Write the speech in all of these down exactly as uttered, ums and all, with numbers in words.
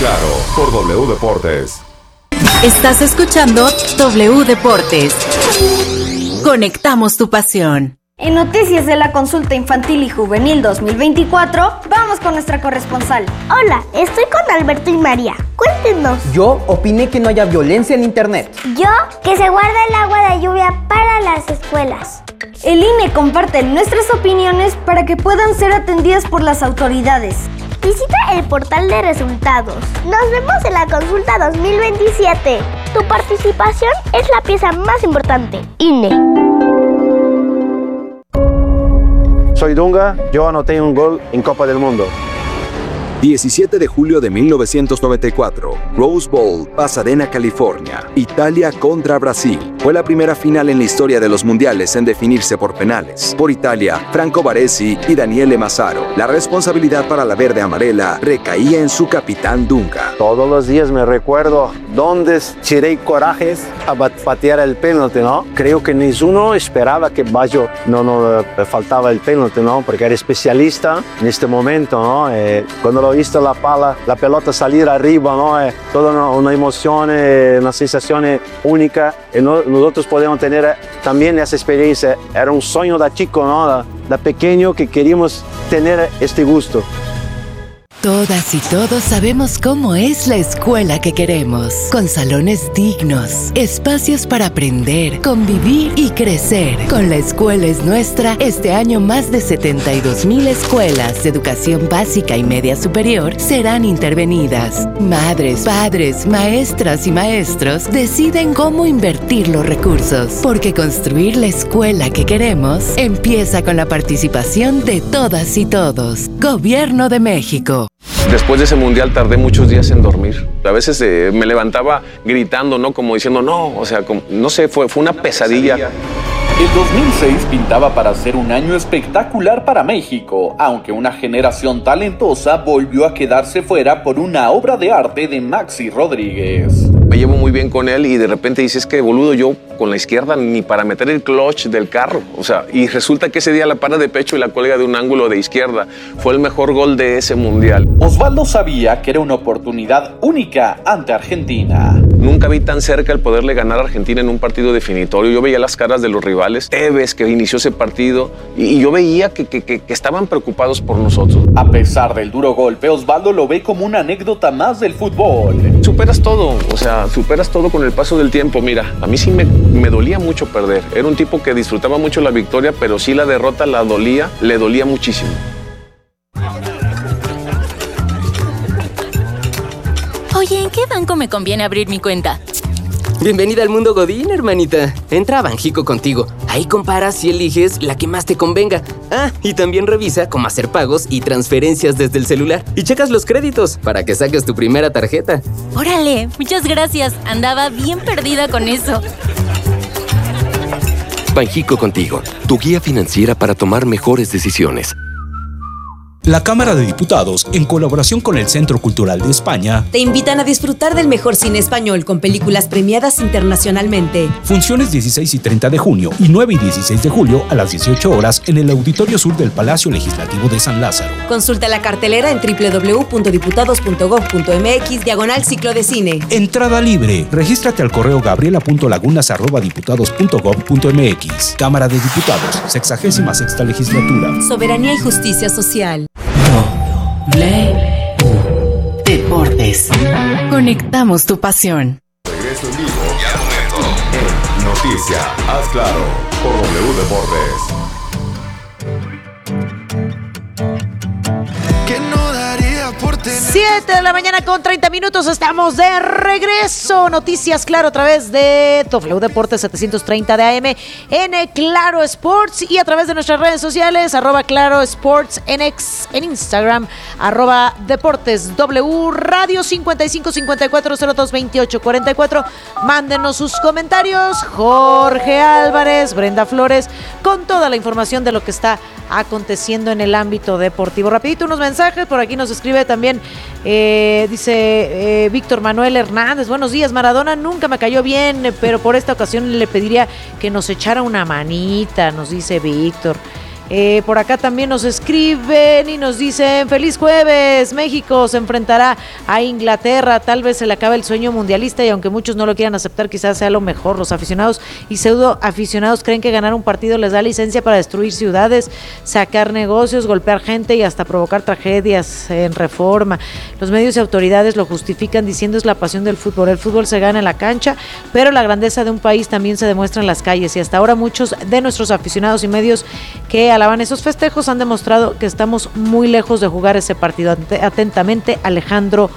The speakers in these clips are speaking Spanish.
claro, por W Deportes. Estás escuchando W Deportes. Conectamos tu pasión. En noticias de la consulta infantil y juvenil dos mil veinticuatro, vamos con nuestra corresponsal. Hola, estoy con Alberto y María. Cuéntenos. Yo opiné que no haya violencia en internet. Yo, que se guarda el agua de lluvia para las escuelas. El I N E comparte nuestras opiniones para que puedan ser atendidas por las autoridades. Visita el portal de resultados. Nos vemos en la consulta dos mil veintisiete. Tu participación es la pieza más importante. I N E. Soy Dunga, yo anoté un gol en Copa del Mundo. diecisiete de julio de mil novecientos noventa y cuatro, Rose Bowl, Pasadena, California. Italia contra Brasil. Fue la primera final en la historia de los mundiales en definirse por penales. Por Italia, Franco Baresi y Daniele Massaro. La responsabilidad para la verde amarela recaía en su capitán Dunga. Todos los días me recuerdo dónde tiré corajes a patear el penalti, ¿no? Creo que ninguno esperaba que Baggio no nos faltaba el penalti, ¿no? Porque era especialista en este momento, ¿no? Eh, cuando lo visto la pala, la pelota salir arriba, ¿no? Eh, toda una, una emoción, eh, una sensación eh, única. Eh, no, nosotros podemos tener eh, también esa experiencia. Era un sueño de chico, ¿no? De pequeño que queríamos tener este gusto. Todas y todos sabemos cómo es la escuela que queremos, con salones dignos, espacios para aprender, convivir y crecer. Con La Escuela es Nuestra, este año más de setenta y dos mil escuelas de educación básica y media superior serán intervenidas. Madres, padres, maestras y maestros deciden cómo invertir los recursos, porque construir la escuela que queremos empieza con la participación de todas y todos. Gobierno de México. Después de ese mundial tardé muchos días en dormir. A veces eh, me levantaba gritando, ¿no? Como diciendo, no, o sea, como, no sé, fue, fue una pesadilla. El dos mil seis pintaba para ser un año espectacular para México, aunque una generación talentosa volvió a quedarse fuera por una obra de arte de Maxi Rodríguez. Me llevo muy bien con él y de repente dices que boludo, yo con la izquierda ni para meter el clutch del carro. O sea, y resulta que ese día la para de pecho y la cuelga de un ángulo de izquierda. Fue el mejor gol de ese mundial. Osvaldo sabía que era una oportunidad única ante Argentina. Nunca vi tan cerca el poderle ganar a Argentina en un partido definitorio. Yo veía las caras de los rivales. Tevez, que inició ese partido, y yo veía que, que, que, que estaban preocupados por nosotros. A pesar del duro golpe, Osvaldo lo ve como una anécdota más del fútbol. Superas todo, o sea, superas todo con el paso del tiempo. Mira, a mí sí me, me dolía mucho perder. Era un tipo que disfrutaba mucho la victoria, pero sí la derrota la dolía, le dolía muchísimo. Oye, ¿en qué banco me conviene abrir mi cuenta? Bienvenida al mundo Godín, hermanita. Entra a Banjico contigo. Ahí comparas y eliges la que más te convenga. Ah, y también revisa cómo hacer pagos y transferencias desde el celular. Y checas los créditos para que saques tu primera tarjeta. Órale, muchas gracias. Andaba bien perdida con eso. Banjico contigo, tu guía financiera para tomar mejores decisiones. La Cámara de Diputados, en colaboración con el Centro Cultural de España, te invitan a disfrutar del mejor cine español con películas premiadas internacionalmente. Funciones dieciséis y treinta de junio y nueve y dieciséis de julio a las dieciocho horas en el Auditorio Sur del Palacio Legislativo de San Lázaro. Consulta la cartelera en doble u doble u doble u punto diputados punto gob punto eme equis diagonal ciclo de cine. Entrada libre. Regístrate al correo gabriela punto lagunas arroba diputados punto gob punto eme equis. Cámara de Diputados, sexagésima sexta legislatura. Soberanía y justicia social. W Deportes. Conectamos tu pasión. Regreso en vivo en Noticia, haz claro, por W Deportes. siete de la mañana con treinta minutos, estamos de regreso. Noticias Claro a través de W Deportes setecientos treinta de A M en Claro Sports y a través de nuestras redes sociales, arroba Claro Sports en, ex, en Instagram, arroba Deportes W, Radio cincuenta y cinco cincuenta y cuatro cero dos veintiocho cuarenta y cuatro. Mándenos sus comentarios. Jorge Álvarez, Brenda Flores, con toda la información de lo que está aconteciendo en el ámbito deportivo. Rapidito unos mensajes, por aquí nos escribe también, eh, dice eh, Víctor Manuel Hernández, buenos días, Maradona nunca me cayó bien, pero por esta ocasión le pediría que nos echara una manita, nos dice Víctor. Eh, por acá también nos escriben y nos dicen, feliz jueves, México se enfrentará a Inglaterra, tal vez se le acabe el sueño mundialista y aunque muchos no lo quieran aceptar, quizás sea lo mejor. Los aficionados y pseudo aficionados creen que ganar un partido les da licencia para destruir ciudades, sacar negocios, golpear gente y hasta provocar tragedias en Reforma. Los medios y autoridades lo justifican diciendo es la pasión del fútbol. El fútbol se gana en la cancha, pero la grandeza de un país también se demuestra en las calles y hasta ahora muchos de nuestros aficionados y medios que alaban esos festejos han demostrado que estamos muy lejos de jugar ese partido. Atentamente, Alejandro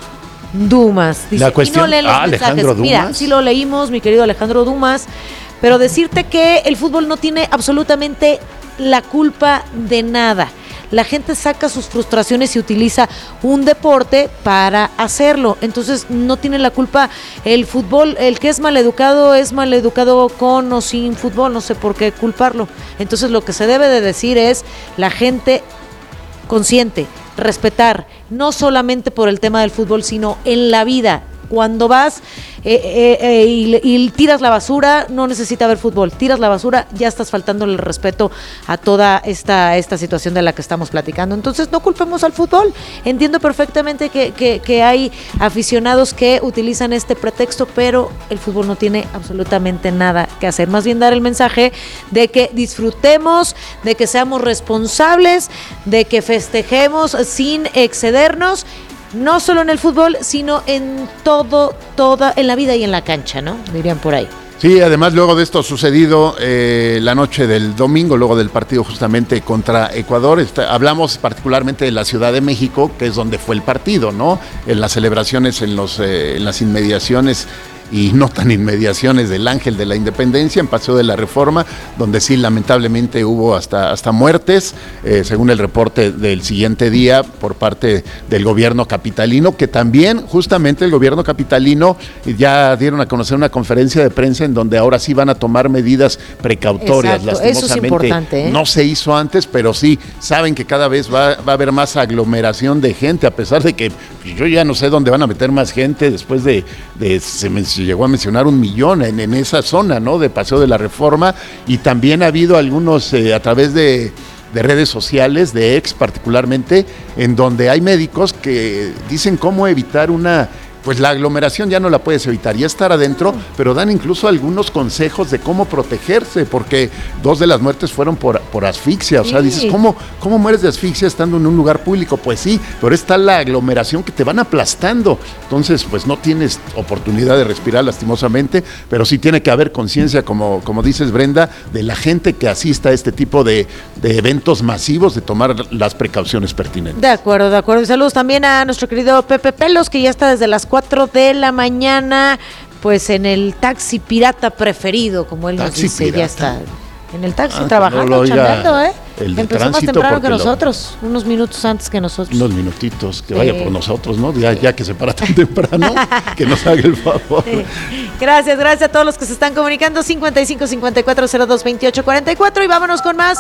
Dumas. Dice, la cuestión, y no leen los ah, mensajes. Alejandro Mira, Dumas. sí lo leímos, mi querido Alejandro Dumas, pero decirte que el fútbol no tiene absolutamente la culpa de nada. La gente saca sus frustraciones y utiliza un deporte para hacerlo. Entonces no tiene la culpa el fútbol. El que es maleducado es maleducado con o sin fútbol. No sé por qué culparlo. Entonces lo que se debe de decir es la gente consciente, respetar, no solamente por el tema del fútbol, sino en la vida. Cuando vas eh, eh, eh, y, y tiras la basura, no necesita haber fútbol. Tiras la basura, ya estás faltando el respeto a toda esta, esta situación de la que estamos platicando. Entonces, no culpemos al fútbol. Entiendo perfectamente que, que, que hay aficionados que utilizan este pretexto, pero el fútbol no tiene absolutamente nada que hacer. Más bien dar el mensaje de que disfrutemos, de que seamos responsables, de que festejemos sin excedernos. No solo en el fútbol, sino en todo, toda, en la vida y en la cancha, ¿no? Dirían por ahí. Sí, además luego de esto sucedido eh, la noche del domingo, luego del partido justamente contra Ecuador, está, hablamos particularmente de la Ciudad de México, que es donde fue el partido, ¿no? En las celebraciones, en, los, eh, en las inmediaciones y no tan inmediaciones del Ángel de la Independencia, en Paseo de la Reforma, donde sí lamentablemente hubo hasta, hasta muertes, eh, según el reporte del siguiente día por parte del gobierno capitalino, que también justamente el gobierno capitalino ya dieron a conocer una conferencia de prensa en donde ahora sí van a tomar medidas precautorias. Exacto, eso es importante, ¿eh? No se hizo antes, pero sí saben que cada vez va, va a haber más aglomeración de gente, a pesar de que yo ya no sé dónde van a meter más gente después de, de se me se llegó a mencionar un millón en, en esa zona, ¿no? De Paseo de la Reforma, y también ha habido algunos eh, a través de, de redes sociales, de ex particularmente, en donde hay médicos que dicen cómo evitar una... Pues la aglomeración ya no la puedes evitar, ya estar adentro, pero dan incluso algunos consejos de cómo protegerse, porque dos de las muertes fueron por, por asfixia. O sea, Sí. dices, ¿cómo, ¿cómo mueres de asfixia estando en un lugar público? Pues sí, pero está la aglomeración que te van aplastando. Entonces, pues no tienes oportunidad de respirar lastimosamente, pero sí tiene que haber conciencia, como, como dices, Brenda, de la gente que asista a este tipo de, de eventos masivos, de tomar las precauciones pertinentes. De acuerdo, de acuerdo. Y saludos también a nuestro querido Pepe Pelos, que ya está desde las cuatro de la mañana, pues en el taxi pirata preferido, como él nos Taxi dice, pirata. ya está en el taxi Ah, trabajando, no lo oiga chambeando, ¿eh? el de Empezó más tránsito, temprano que porque lo- nosotros, unos minutos antes que nosotros. Unos minutitos, que vaya Sí. por nosotros, ¿no? Ya, ya que se para tan temprano, que nos haga el favor. Sí. Gracias, gracias a todos los que se están comunicando. cincuenta y cinco, cincuenta y cuatro, cero dos, veintiocho, cuarenta y cuatro. Y vámonos con más,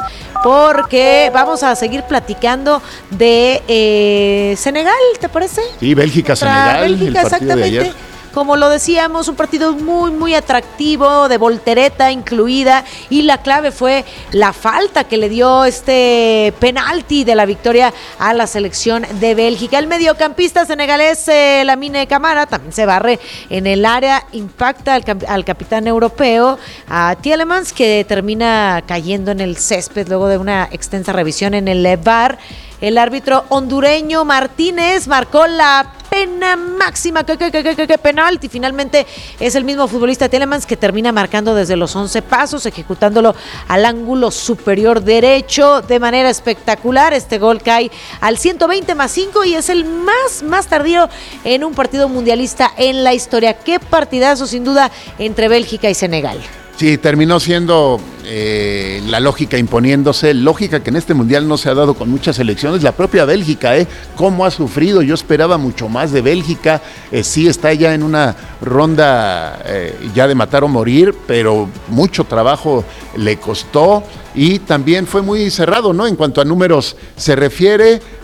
porque vamos a seguir platicando de eh, Senegal, ¿te parece? Sí, Bélgica, Contra Senegal, Bélgica, el partido de exactamente. ayer. Como lo decíamos, un partido muy, muy atractivo, de voltereta incluida, y la clave fue la falta que le dio este penalti de la victoria a la selección de Bélgica. El mediocampista senegalés eh, Lamine Camara también se barre en el área, impacta al, cap- al capitán europeo, a Tielemans, que termina cayendo en el césped luego de una extensa revisión en el V A R. El árbitro hondureño Martínez marcó la pena máxima, que, que, que, que, que penalti. Finalmente es el mismo futbolista Tielemans que termina marcando desde los once pasos, ejecutándolo al ángulo superior derecho de manera espectacular. Este gol cae al ciento veinte más cinco y es el más, más tardío en un partido mundialista en la historia. Qué partidazo sin duda entre Bélgica y Senegal. Sí, terminó siendo eh, la lógica imponiéndose, lógica que en este mundial no se ha dado con muchas selecciones. La propia Bélgica, ¿eh? ¿Cómo ha sufrido? Yo esperaba mucho más de Bélgica. Eh, sí está ya en una ronda eh, ya de matar o morir, pero mucho trabajo le costó y también fue muy cerrado, ¿no? En cuanto a números se refiere,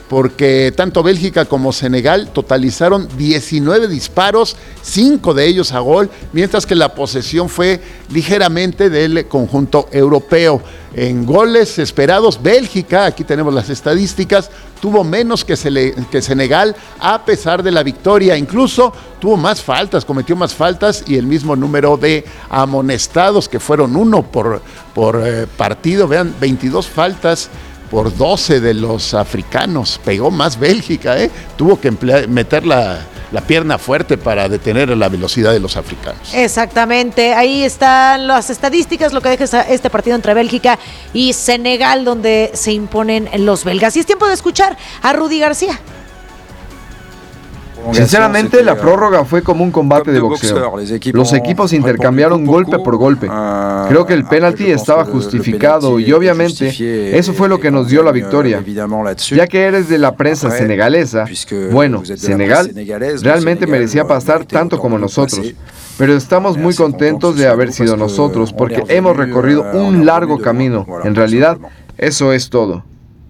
porque tanto Bélgica como Senegal totalizaron diecinueve disparos, cinco de ellos a gol, mientras que la posesión fue ligeramente del conjunto europeo. En goles esperados, Bélgica, aquí tenemos las estadísticas, tuvo menos que, que Senegal a pesar de la victoria. Incluso tuvo más faltas, cometió más faltas y el mismo número de amonestados, que fueron uno por, por eh, partido. Vean, veintidós faltas por doce de los africanos. Pegó más Bélgica, ¿eh? Tuvo que emplear, meter la, la pierna fuerte para detener la velocidad de los africanos. Exactamente, ahí están las estadísticas, lo que deja este partido entre Bélgica y Senegal, donde se imponen los belgas. Y es tiempo de escuchar a Rudy García. Sinceramente, la prórroga fue como un combate de boxeo. Los equipos intercambiaron golpe por golpe. Creo que el penalti estaba justificado y obviamente eso fue lo que nos dio la victoria. Ya que eres de la prensa senegalesa, bueno, Senegal realmente merecía pasar tanto como nosotros. Pero estamos muy contentos de haber sido nosotros porque hemos recorrido un largo camino. En realidad, eso es todo.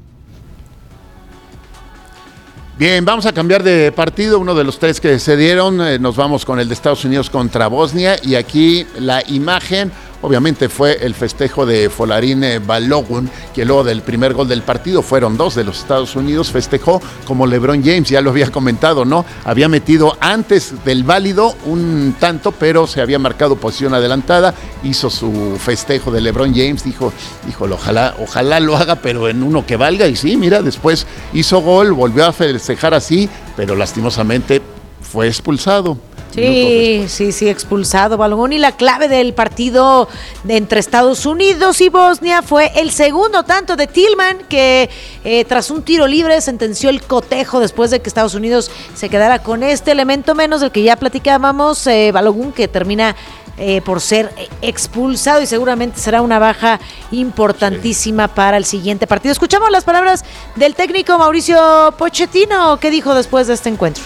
Bien, vamos a cambiar de partido, uno de los tres que se dieron, eh, nos vamos con el de Estados Unidos contra Bosnia, y aquí la imagen obviamente fue el festejo de Folarin Balogun, que luego del primer gol del partido, fueron dos de los Estados Unidos, festejó como LeBron James, ya lo había comentado, ¿no? Había metido antes del válido un tanto, pero se había marcado posición adelantada, hizo su festejo de LeBron James, dijo, híjole, ojalá, ojalá lo haga, pero en uno que valga, y sí, mira, después hizo gol, volvió a festejar así, pero lastimosamente fue expulsado. Sí, sí, sí, expulsado Balogun. Y la clave del partido de entre Estados Unidos y Bosnia fue el segundo tanto de Tillman, que eh, tras un tiro libre sentenció el cotejo después de que Estados Unidos se quedara con este elemento menos del que ya platicábamos, eh, Balogun, que termina eh, por ser expulsado y seguramente será una baja importantísima sí. para el siguiente partido. Escuchamos las palabras del técnico Mauricio Pochettino, que dijo después de este encuentro.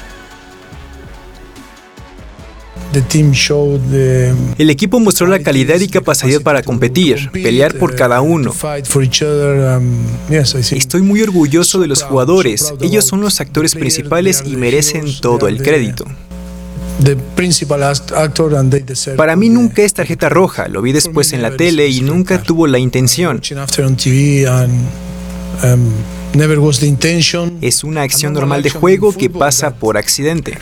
El equipo mostró la calidad y capacidad para competir, pelear por cada uno. Estoy muy orgulloso de los jugadores. Ellos son los actores principales y merecen todo el crédito. Para mí nunca es tarjeta roja, lo vi después en la tele y nunca tuvo la intención. Es una acción normal de juego que pasa por accidente.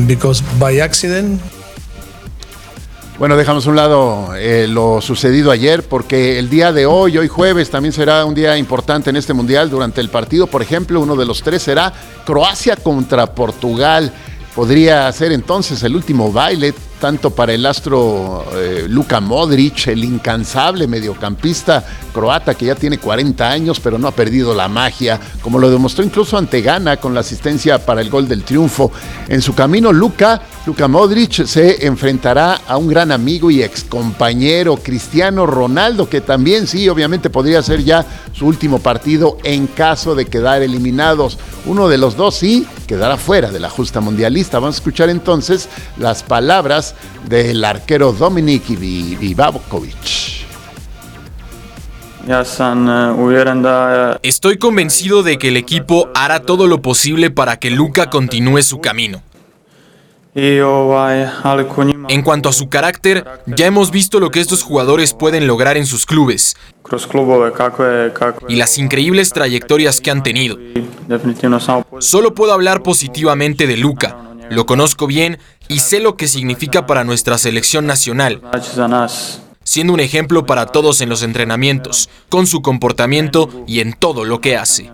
Bueno, dejamos a un lado eh, lo sucedido ayer, porque el día de hoy, hoy jueves, también será un día importante en este Mundial. Durante el partido, por ejemplo, uno de los tres será Croacia contra Portugal. Podría ser entonces el último baile, tanto para el astro eh, Luka Modric, el incansable mediocampista croata que ya tiene cuarenta años, pero no ha perdido la magia, como lo demostró incluso ante Ghana con la asistencia para el gol del triunfo. En su camino, Luka, Luka Modric se enfrentará a un gran amigo y excompañero, Cristiano Ronaldo, que también sí, obviamente podría ser ya su último partido en caso de quedar eliminados. Uno de los dos sí quedará fuera de la justa mundialista. Vamos a escuchar entonces las palabras del arquero Dominik Ivakovic. Estoy convencido de que el equipo hará todo lo posible para que Luka continúe su camino. En cuanto a su carácter, ya hemos visto lo que estos jugadores pueden lograr en sus clubes y las increíbles trayectorias que han tenido. Solo puedo hablar positivamente de Luka. Lo conozco bien y sé lo que significa para nuestra selección nacional, siendo un ejemplo para todos en los entrenamientos, con su comportamiento y en todo lo que hace.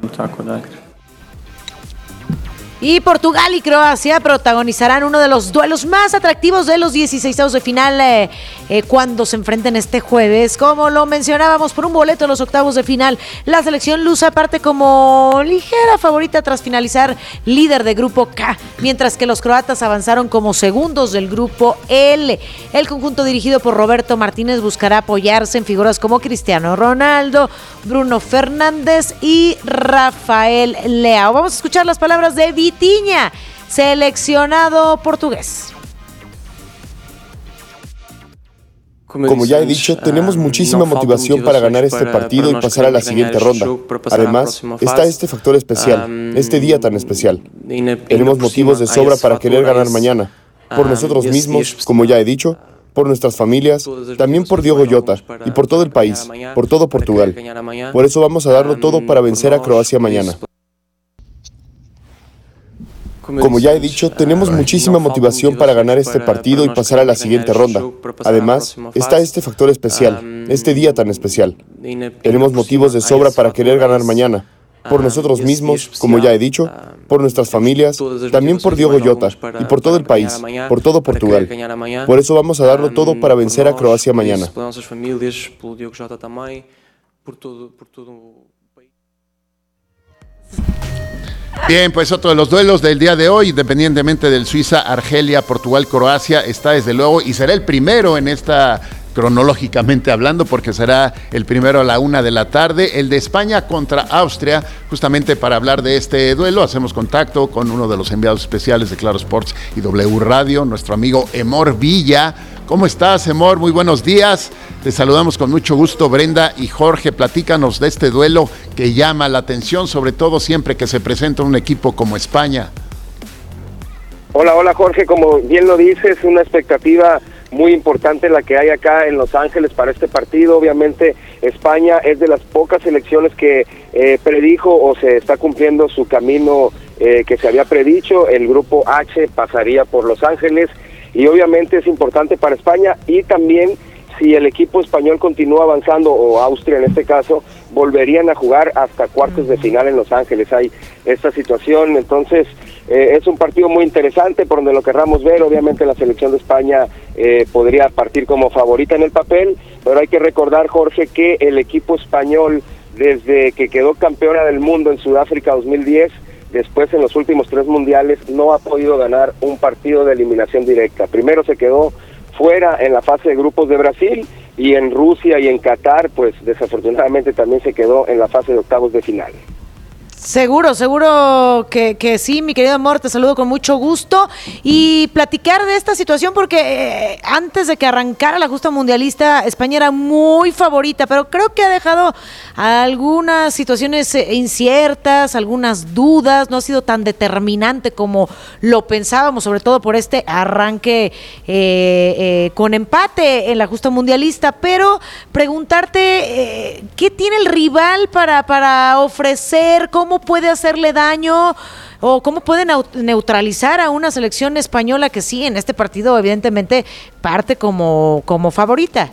Y Portugal y Croacia protagonizarán uno de los duelos más atractivos de los dieciseisavos de final eh, eh, cuando se enfrenten este jueves. Como lo mencionábamos, por un boleto a los octavos de final, la selección lusa parte como ligera favorita tras finalizar líder de grupo K, mientras que los croatas avanzaron como segundos del grupo L. El conjunto dirigido por Roberto Martínez buscará apoyarse en figuras como Cristiano Ronaldo, Bruno Fernández y Rafael Leao. Vamos a escuchar las palabras de Vitinha, seleccionado portugués. Como ya he dicho, tenemos muchísima motivación para ganar este partido y pasar a la siguiente ronda. Además, está este factor especial, este día tan especial. Tenemos motivos de sobra para querer ganar mañana, por nosotros mismos, como ya he dicho, por nuestras familias, también por Diogo Jota y por todo el país, por todo Portugal. Por eso vamos a darlo todo para vencer a Croacia mañana. Como ya he dicho, tenemos muchísima motivación para ganar este partido y pasar a la siguiente ronda. Además, está este factor especial, este día tan especial. Tenemos motivos de sobra para querer ganar mañana, por nosotros mismos, como ya he dicho, por nuestras familias, también por Diogo Jota y por todo el país, por todo Portugal. Por eso vamos a darlo todo para vencer a Croacia mañana. Bien, pues otro de los duelos del día de hoy, independientemente del Suiza, Argelia, Portugal, Croacia, está desde luego y será el primero en esta, cronológicamente hablando, porque será el primero a la una de la tarde, el de España contra Austria. Justamente para hablar de este duelo hacemos contacto con uno de los enviados especiales de Claro Sports y W Radio, nuestro amigo Emor Villa. ¿Cómo estás, Emor? Muy buenos días. Te saludamos con mucho gusto, Brenda y Jorge. Platícanos de este duelo que llama la atención, sobre todo siempre que se presenta un equipo como España. Hola, hola, Jorge. Como bien lo dices, una expectativa muy importante la que hay acá en Los Ángeles para este partido. Obviamente, España es de las pocas selecciones que eh, predijo o se está cumpliendo su camino eh, que se había predicho. El grupo H pasaría por Los Ángeles. Y obviamente es importante para España y también si el equipo español continúa avanzando, o Austria en este caso, volverían a jugar hasta cuartos de final en Los Ángeles. Hay esta situación, entonces eh, es un partido muy interesante por donde lo querramos ver. Obviamente la selección de España eh, podría partir como favorita en el papel, pero hay que recordar, Jorge, que el equipo español, desde que quedó campeona del mundo en Sudáfrica dos mil diez, después en los últimos tres mundiales no ha podido ganar un partido de eliminación directa. Primero se quedó fuera en la fase de grupos de Brasil y en Rusia y en Qatar, pues desafortunadamente también se quedó en la fase de octavos de final. Seguro, seguro que, que sí, mi querido Amor, te saludo con mucho gusto y platicar de esta situación porque eh, antes de que arrancara la justa mundialista, España era muy favorita, pero creo que ha dejado algunas situaciones eh, inciertas, algunas dudas, no ha sido tan determinante como lo pensábamos, sobre todo por este arranque eh, eh, con empate en la justa mundialista, pero preguntarte eh, ¿qué tiene el rival para, para ofrecer? ¿Cómo puede hacerle daño o cómo puede neutralizar a una selección española que sí, en este partido evidentemente parte como, como favorita?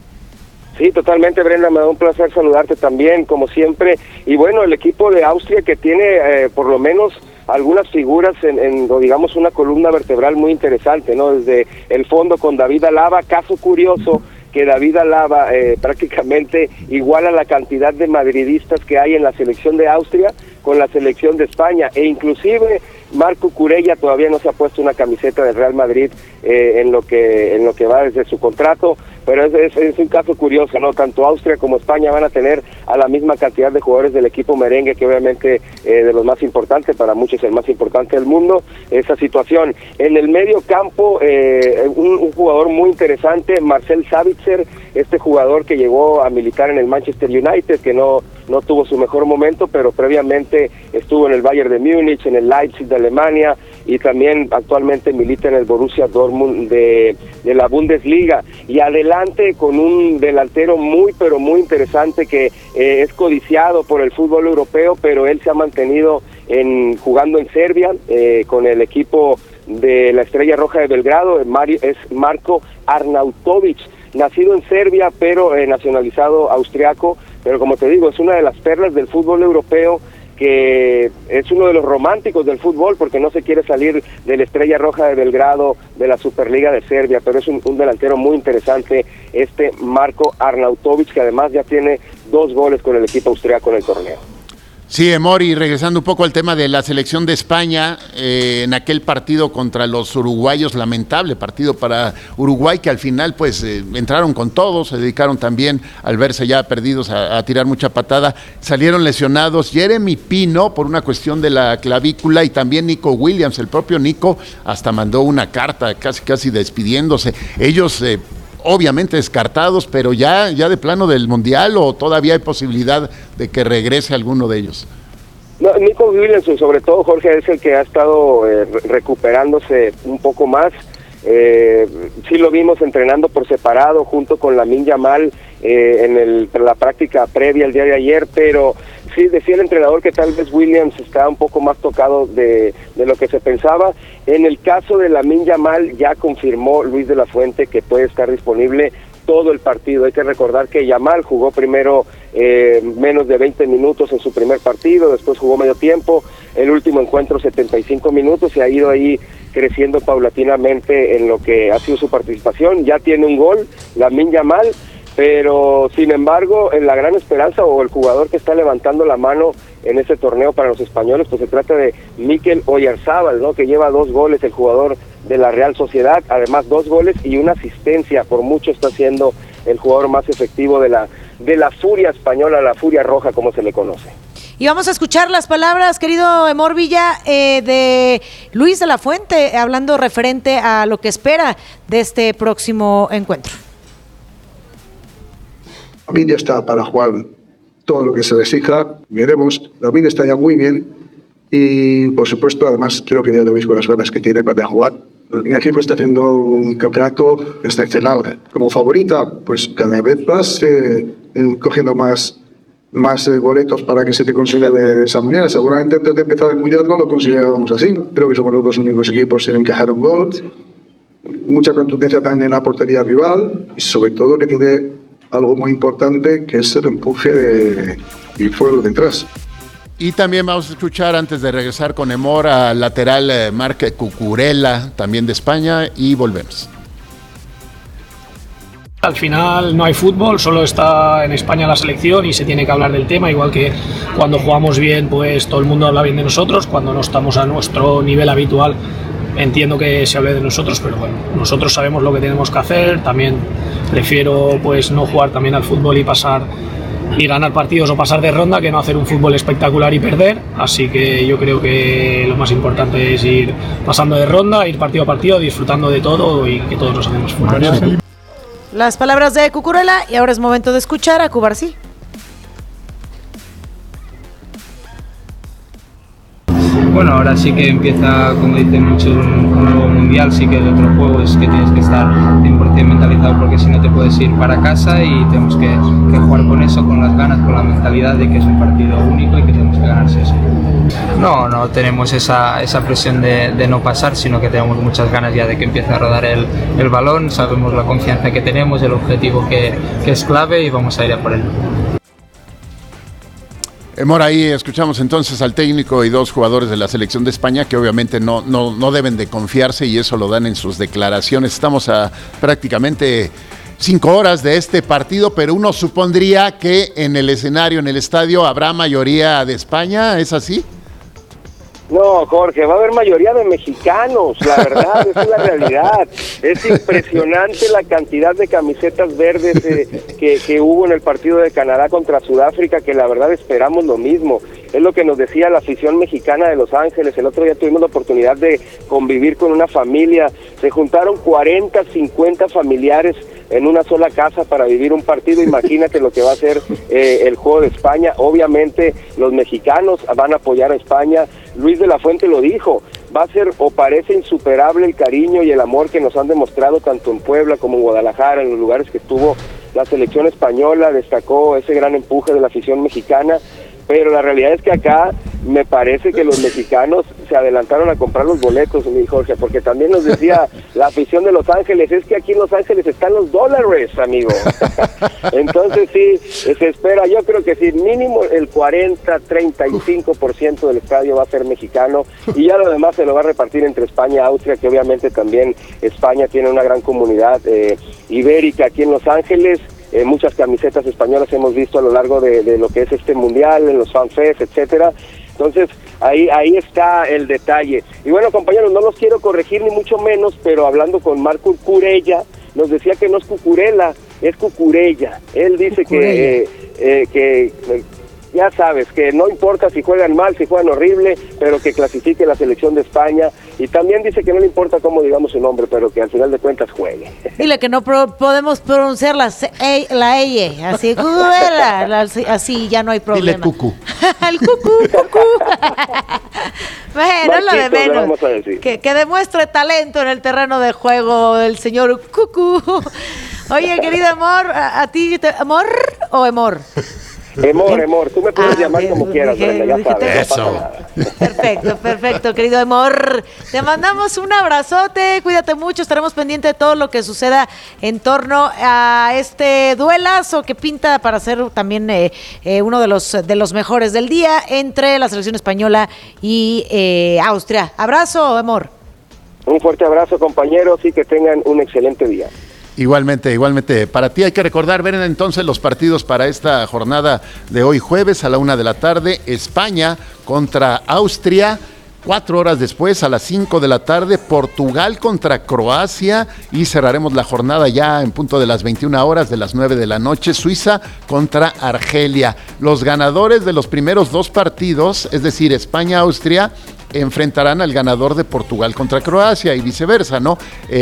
Sí, totalmente, Brenda, me da un placer saludarte también, como siempre. Y bueno, el equipo de Austria que tiene eh, por lo menos algunas figuras en, en, digamos, una columna vertebral muy interesante, ¿no? Desde el fondo con David Alaba, caso curioso, que David Alaba eh, prácticamente iguala la cantidad de madridistas que hay en la selección de Austria con la selección de España, e inclusive Marco Curella todavía no se ha puesto una camiseta del Real Madrid eh, en lo que en lo que va desde su contrato, pero es, es, es un caso curioso, ¿no? Tanto Austria como España van a tener a la misma cantidad de jugadores del equipo merengue, que obviamente eh, de los más importantes, para muchos el más importante del mundo, esa situación. En el medio campo, eh, un, un jugador muy interesante, Marcel Sabitzer, este jugador que llegó a militar en el Manchester United, que no no tuvo su mejor momento, pero previamente estuvo en el Bayern de Múnich, en el Leipzig de Alemania, y también actualmente milita en el Borussia Dortmund de, de la Bundesliga. Y adelante con un delantero muy, pero muy interesante que eh, es codiciado por el fútbol europeo, pero él se ha mantenido en jugando en Serbia eh, con el equipo de la Estrella Roja de Belgrado, Mario, es Marko Arnautovic, nacido en Serbia, pero eh, nacionalizado austriaco. Pero como te digo, es una de las perlas del fútbol europeo, que es uno de los románticos del fútbol, porque no se quiere salir de la Estrella Roja de Belgrado, de la Superliga de Serbia, pero es un, un delantero muy interesante, este Marko Arnautovic, que además ya tiene dos goles con el equipo austriaco en el torneo. Sí, Emori, regresando un poco al tema de la selección de España, eh, en aquel partido contra los uruguayos, lamentable partido para Uruguay, que al final pues eh, entraron con todo, se dedicaron también al verse ya perdidos a, a tirar mucha patada, salieron lesionados Jeremy Pino por una cuestión de la clavícula y también Nico Williams, el propio Nico hasta mandó una carta casi casi despidiéndose. Ellos eh, obviamente descartados, pero ya, ya de plano del Mundial, o todavía hay posibilidad de que regrese alguno de ellos. No, Nico Williams, sobre todo, Jorge, es el que ha estado eh, recuperándose un poco más. Eh, sí lo vimos entrenando por separado junto con Lamine Yamal eh, en el, la práctica previa el día de ayer, pero sí decía el entrenador que tal vez Williams está un poco más tocado de, de lo que se pensaba. En el caso de Lamine Yamal ya confirmó Luis de la Fuente que puede estar disponible todo el partido. Hay que recordar que Yamal jugó primero eh, menos de veinte minutos en su primer partido, después jugó medio tiempo, el último encuentro setenta y cinco minutos, y ha ido ahí creciendo paulatinamente en lo que ha sido su participación. Ya tiene un gol, Lamine Yamal, pero sin embargo, en la gran esperanza o el jugador que está levantando la mano en este torneo para los españoles, pues se trata de Mikel Oyarzabal, ¿no? Que lleva dos goles, el jugador de la Real Sociedad, además dos goles y una asistencia, por mucho está siendo el jugador más efectivo de la de la furia española, la furia roja como se le conoce. Y vamos a escuchar las palabras, querido Emor Villa, eh, de Luis de la Fuente, hablando referente a lo que espera de este próximo encuentro. Lamine ya está para jugar todo lo que se le exija, veremos. Lamine está ya muy bien y, por supuesto, además creo que ya lo veis con las ganas que tiene para jugar. El equipo está haciendo un campeonato excepcional. Como favorita, pues cada vez vas eh, cogiendo más, más eh, boletos para que se te consiga de esa manera. Seguramente antes de empezar el Mundial no lo conseguíamos así. Creo que somos los dos únicos equipos en encajar un gol. Mucha contundencia también en la portería rival y, sobre todo, que tiene algo muy importante, que es el empuje de, y fuego detrás. Y también vamos a escuchar, antes de regresar con Emor, al lateral eh, Marc Cucurella, también de España, y volvemos. Al final no hay fútbol, solo está en España la selección y se tiene que hablar del tema, igual que cuando jugamos bien, pues todo el mundo habla bien de nosotros, cuando no estamos a nuestro nivel habitual, entiendo que se hable de nosotros, pero bueno, nosotros sabemos lo que tenemos que hacer. También prefiero pues no jugar también al fútbol y pasar y ganar partidos o pasar de ronda que no hacer un fútbol espectacular y perder, así que yo creo que lo más importante es ir pasando de ronda, ir partido a partido, disfrutando de todo y que todos nos hacemos fútbol. Las palabras de Cucurella, y ahora es momento de escuchar a Cubarsí. Bueno, ahora sí que empieza, como dicen muchos, un, un nuevo mundial. Sí que el otro juego es que tienes que estar cien por ciento mentalizado, porque si no te puedes ir para casa, y tenemos que, que jugar con eso, con las ganas, con la mentalidad de que es un partido único y que tenemos que ganarse eso. No, no tenemos esa, esa presión de, de no pasar, sino que tenemos muchas ganas ya de que empiece a rodar el, el balón. Sabemos la confianza que tenemos, el objetivo que, que es clave, y vamos a ir a por él. Emor, ahí escuchamos entonces al técnico y dos jugadores de la selección de España que obviamente no, no, no deben de confiarse, y eso lo dan en sus declaraciones. Estamos a prácticamente cinco horas de este partido, pero uno supondría que en el escenario, en el estadio, habrá mayoría de España, ¿es así? No, Jorge, va a haber mayoría de mexicanos, la verdad, esa es la realidad. Es impresionante la cantidad de camisetas verdes eh, que, que hubo en el partido de Canadá contra Sudáfrica, que la verdad esperamos lo mismo. Es lo que nos decía la afición mexicana de Los Ángeles. El otro día tuvimos la oportunidad de convivir con una familia. Se juntaron cuarenta, cincuenta familiares en una sola casa para vivir un partido. Imagínate lo que va a ser eh, el juego de España. Obviamente los mexicanos van a apoyar a España. Luis de la Fuente lo dijo, va a ser o parece insuperable el cariño y el amor que nos han demostrado tanto en Puebla como en Guadalajara, en los lugares que estuvo la selección española. Destacó ese gran empuje de la afición mexicana, pero la realidad es que acá me parece que los mexicanos se adelantaron a comprar los boletos, mi Jorge, porque también nos decía la afición de Los Ángeles, es que aquí en Los Ángeles están los dólares, amigo. Entonces sí, se espera, yo creo que sí, mínimo el cuarenta, treinta y cinco por ciento del estadio va a ser mexicano, y ya lo demás se lo va a repartir entre España y Austria, que obviamente también España tiene una gran comunidad eh, ibérica aquí en Los Ángeles. Eh, muchas camisetas españolas hemos visto a lo largo de, de lo que es este mundial, en los fanfests, etcétera. Entonces, ahí ahí está el detalle. Y bueno, compañeros, no los quiero corregir ni mucho menos, pero hablando con Marco Cucurella, nos decía que no es Cucurella, es Cucurella. Él dice Cucurella. que eh, eh, que eh, ya sabes, que no importa si juegan mal, si juegan horrible, pero que clasifique la selección de España. Y también dice que no le importa cómo digamos su nombre, pero que al final de cuentas juegue. Dile que no pro- podemos pronunciar la, C- e- la E, así, la- la- así ya no hay problema. Dile cucú. El cucú, cucú. Bueno, lo de Marquitos, le menos. vamos a decir. Que, que demuestre talento en el terreno de juego el señor cucú. Oye, querido amor, ¿a, a ti, te, amor o amor? Emor, Emor, tú me puedes Ah, llamar bien, como quieras, dije- Brenda, ya dije, sabes, te- no pasa nada. Perfecto, perfecto, querido amor. Te mandamos un abrazote, cuídate mucho, estaremos pendientes de todo lo que suceda en torno a este duelazo que pinta para ser también eh, eh, uno de los, de los mejores del día entre la selección española y eh, Austria. Abrazo, amor. Un fuerte abrazo, compañeros, y que tengan un excelente día. Igualmente, igualmente. Para ti hay que recordar, ver entonces los partidos para esta jornada de hoy jueves a la una de la tarde. España contra Austria. Cuatro horas después, a las cinco de la tarde, Portugal contra Croacia. Y cerraremos la jornada ya en punto de las veintiuna horas, de las nueve de la noche, Suiza contra Argelia. Los ganadores de los primeros dos partidos, es decir, España-Austria, enfrentarán al ganador de Portugal contra Croacia y viceversa, ¿no?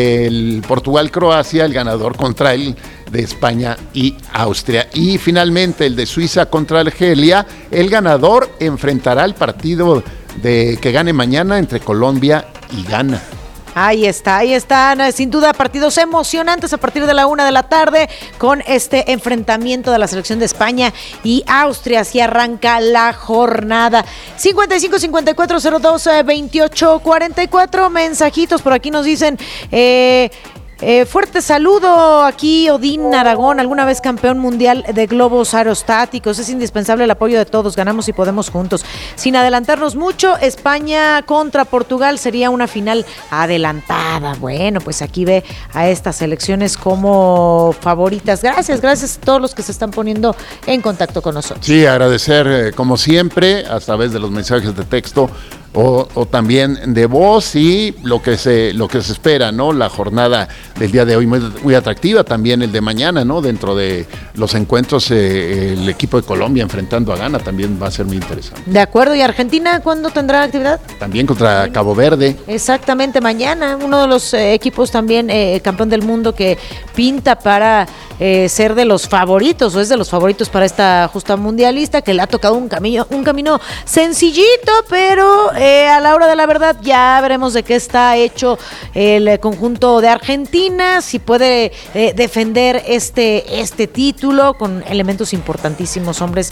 El Portugal-Croacia, el ganador contra el de España y Austria. Y finalmente el de Suiza contra Argelia, el ganador enfrentará al partido de que gane mañana entre Colombia y Ghana. Ahí está, ahí están, sin duda partidos emocionantes a partir de la una de la tarde con este enfrentamiento de la selección de España y Austria. Así arranca la jornada. cincuenta y cinco cincuenta y cuatro cero dos veintiocho cuarenta y cuatro, mensajitos por aquí nos dicen... Eh, Eh, fuerte saludo aquí, Odín Aragón, alguna vez campeón mundial de globos aerostáticos. Es indispensable el apoyo de todos, ganamos y podemos juntos. Sin adelantarnos mucho, España contra Portugal sería una final adelantada. Bueno, pues aquí ve a estas selecciones como favoritas. Gracias, gracias a todos los que se están poniendo en contacto con nosotros. Sí, agradecer eh, como siempre a través de los mensajes de texto o, o también de voz y lo que se lo que se espera, ¿no? La jornada del día de hoy muy, muy atractiva, también el de mañana, ¿no? Dentro de los encuentros eh, el equipo de Colombia enfrentando a Ghana también va a ser muy interesante. De acuerdo, ¿y Argentina cuándo tendrá actividad? También contra Cabo Verde. Exactamente, mañana, uno de los eh, equipos también eh, campeón del mundo que pinta para eh, ser de los favoritos, o es de los favoritos para esta justa mundialista, que le ha tocado un camino, un camino sencillito, pero eh, a la hora de la verdad ya veremos de qué está hecho el conjunto de Argentina, si puede eh, defender este, este título con elementos importantísimos, hombres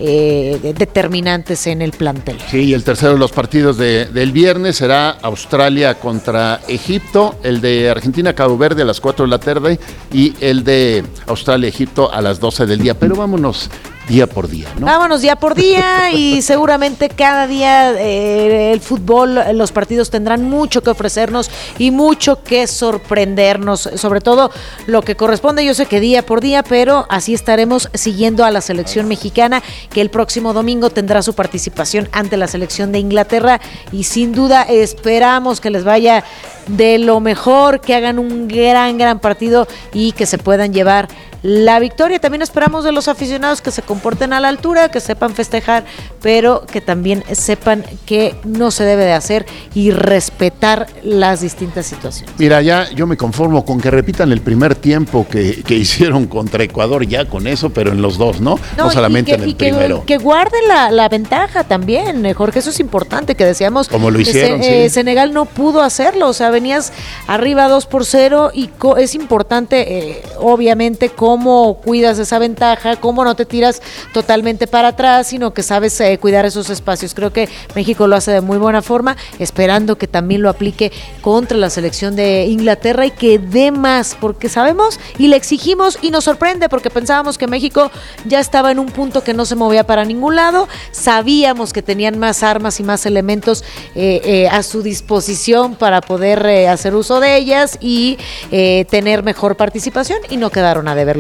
eh, determinantes en el plantel. Sí, y el tercero de los partidos de, del viernes será Australia contra Egipto, el de Argentina-Cabo Verde a las cuatro de la tarde y el de Australia-Egipto a las doce del día. Pero vámonos día por día, ¿no? Vámonos día por día y seguramente cada día eh, el fútbol, los partidos tendrán mucho que ofrecernos y mucho que sorprendernos, sobre todo lo que corresponde, yo sé que día por día, pero así estaremos siguiendo a la selección mexicana, que el próximo domingo tendrá su participación ante la selección de Inglaterra y sin duda esperamos que les vaya de lo mejor, que hagan un gran, gran partido y que se puedan llevar la victoria. También esperamos de los aficionados que se comporten a la altura, que sepan festejar, pero que también sepan que no se debe de hacer y respetar las distintas situaciones. Mira, ya yo me conformo con que repitan el primer tiempo que, que hicieron contra Ecuador, ya con eso, pero en los dos, ¿no? No, no solamente que, en el y que, primero. Que guarden la, la ventaja también, Jorge, eso es importante, que decíamos como lo hicieron, que se, eh, sí. Senegal no pudo hacerlo, o sea, venías arriba dos por cero y co- es importante, eh, obviamente, cómo cuidas esa ventaja, cómo no te tiras totalmente para atrás, sino que sabes eh, cuidar esos espacios. Creo que México lo hace de muy buena forma, esperando que también lo aplique contra la selección de Inglaterra y que dé más, porque sabemos y le exigimos y nos sorprende, porque pensábamos que México ya estaba en un punto que no se movía para ningún lado, sabíamos que tenían más armas y más elementos eh, eh, a su disposición para poder eh, hacer uso de ellas y eh, tener mejor participación, y no quedaron a deber los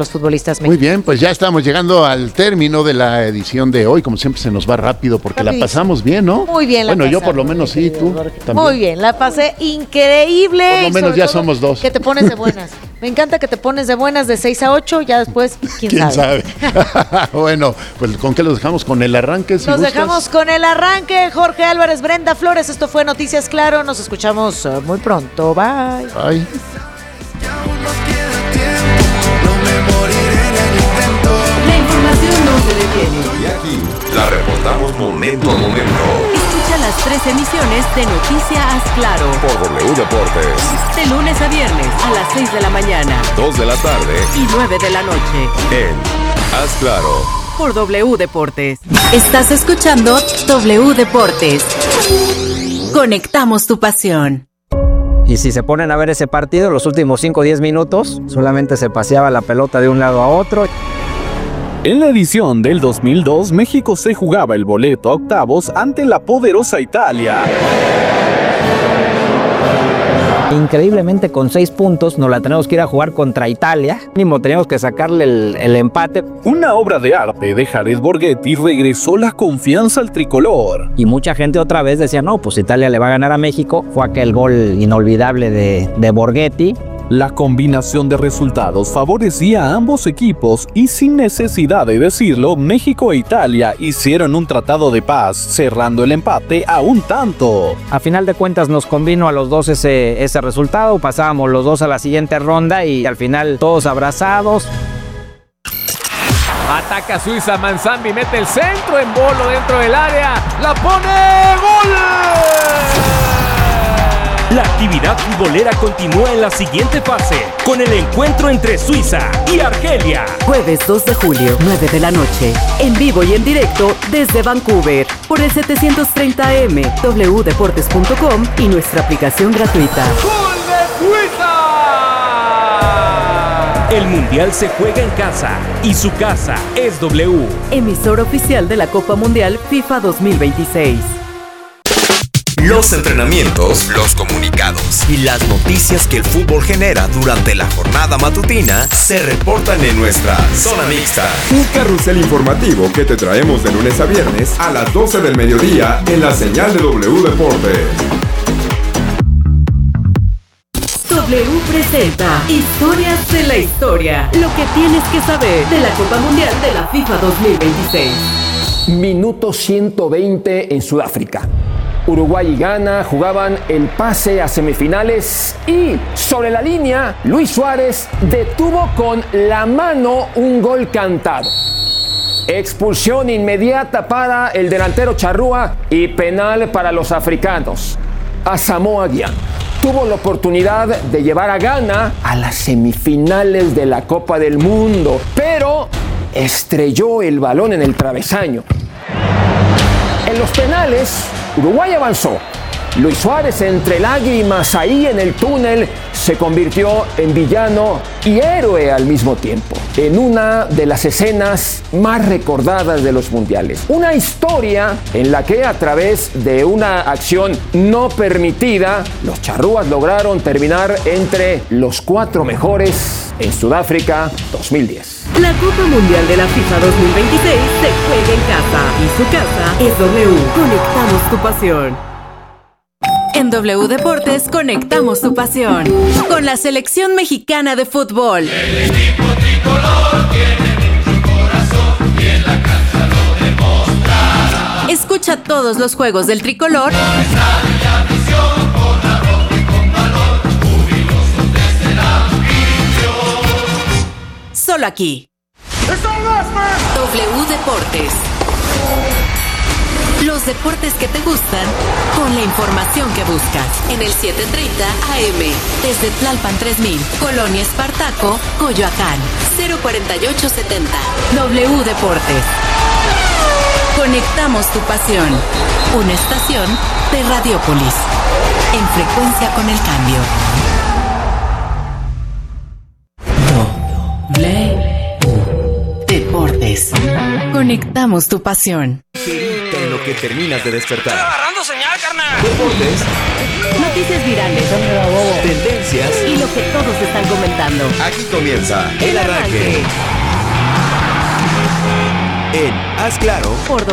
los futbolistas mexicanos. Muy bien, pues ya estamos llegando al término de la edición de hoy. Como siempre se nos va rápido porque Rapidísimo. La pasamos bien, ¿no? Muy bien la Bueno, pasamos, yo por lo menos sí, tú también. Muy bien, la pasé increíble. Por lo menos ya somos dos. Que te pones de buenas. Me encanta que te pones de buenas de seis a ocho, ya después, quién, ¿Quién sabe. sabe? Bueno, pues ¿con qué los dejamos? ¿Con el arranque? Si Nos gustas. dejamos con el arranque. Jorge Álvarez, Brenda Flores, esto fue Noticias Claro. Nos escuchamos uh, muy pronto. Bye. Bye. La información no se detiene. Y aquí la reportamos momento a momento. Escucha las tres emisiones de Noticias Claro por W Deportes. De lunes a viernes a las seis de la mañana, dos de la tarde y nueve de la noche. En Haz Claro por W Deportes. Estás escuchando W Deportes. Conectamos tu pasión. Y si se ponen a ver ese partido, los últimos cinco o diez minutos, solamente se paseaba la pelota de un lado a otro. En la edición del dos mil dos, México se jugaba el boleto a octavos ante la poderosa Italia. Increíblemente con seis puntos nos la tenemos que ir a jugar contra Italia. Mínimo teníamos que sacarle el, el empate. Una obra de arte de Jared Borghetti regresó la confianza al tricolor. Y mucha gente otra vez decía, no, pues Italia le va a ganar a México. Fue aquel gol inolvidable de, de Borghetti. La combinación de resultados favorecía a ambos equipos y sin necesidad de decirlo, México e Italia hicieron un tratado de paz, cerrando el empate a un tanto. A final de cuentas nos convino a los dos ese, ese resultado, pasábamos los dos a la siguiente ronda y al final todos abrazados. Ataca Suiza, Manzambi mete el centro en bolo dentro del área, la pone, ¡gol! La actividad futbolera continúa en la siguiente fase, con el encuentro entre Suiza y Argelia. Jueves dos de julio, nueve de la noche, en vivo y en directo desde Vancouver, por el setecientos treinta A M, w deportes punto com y nuestra aplicación gratuita. ¡Gol de Suiza! El Mundial se juega en casa, y su casa es W. Emisor oficial de la Copa Mundial FIFA dos mil veintiséis. Los entrenamientos, los comunicados y las noticias que el fútbol genera durante la jornada matutina se reportan en nuestra Zona Mixta. Un carrusel informativo que te traemos de lunes a viernes a las doce del mediodía en la señal de W Deportes. W presenta Historias de la Historia. Lo que tienes que saber de la Copa Mundial de la FIFA dos mil veintiséis. Minuto ciento veinte en Sudáfrica. Uruguay y Ghana jugaban el pase a semifinales y sobre la línea Luis Suárez detuvo con la mano un gol cantado. Expulsión inmediata para el delantero charrúa y penal para los africanos. Asamoah Gyan tuvo la oportunidad de llevar a Ghana a las semifinales de la Copa del Mundo, pero estrelló el balón en el travesaño. En los penales, Uruguay avanzó. Luis Suárez, entre lágrimas ahí en el túnel, se convirtió en villano y héroe al mismo tiempo, en una de las escenas más recordadas de los mundiales. Una historia en la que, a través de una acción no permitida, los charrúas lograron terminar entre los cuatro mejores en Sudáfrica dos mil diez. La Copa Mundial de la FIFA dos mil veintiséis se juega en casa y su casa es W. Conectamos tu pasión. En W Deportes conectamos tu pasión con la selección mexicana de fútbol. El equipo tricolor tiene mucho corazón y en la cancha lo demostrará. Escucha todos los juegos del tricolor. Con estadio y afición, con arrojo y con valor, jubilosos desde la afición. Solo aquí. W Deportes. Los deportes que te gustan, con la información que buscas. En el setecientos treinta A M, desde Tlalpan tres mil, Colonia Espartaco, Coyoacán, cero cuarenta y ocho setenta. W Deportes. Conectamos tu pasión. Una estación de Radiópolis. En frecuencia con el cambio. W Deportes. Conectamos tu pasión. En lo que terminas de despertar. Estoy agarrando señal. Deportes, Noticias virales, tendencias y lo que todos están comentando. Aquí comienza El Arranque. En Haz Claro por